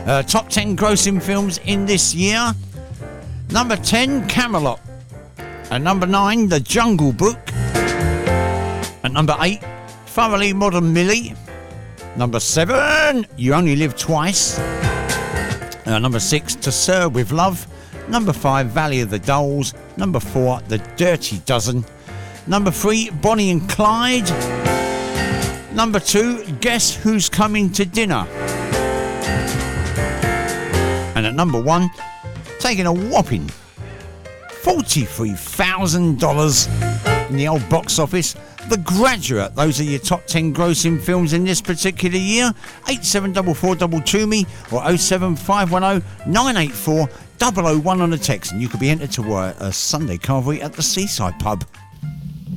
Top 10 grossing films in this year. Number 10, Camelot. At number 9, The Jungle Book. At number 8, Thoroughly Modern Millie. Number 7, You Only Live Twice. Number 6, To Sir With Love. Number 5, Valley of the Dolls. Number 4, The Dirty Dozen. Number 3, Bonnie and Clyde. Number 2, Guess Who's Coming to Dinner. And at number 1, taking a whopping $43,000 in the old box office, The Graduate. Those are your top 10 grossing films in this particular year. 874422 me or 07510 984 001 on the text, and you could be entered to a Sunday carvery at the Seaside Pub.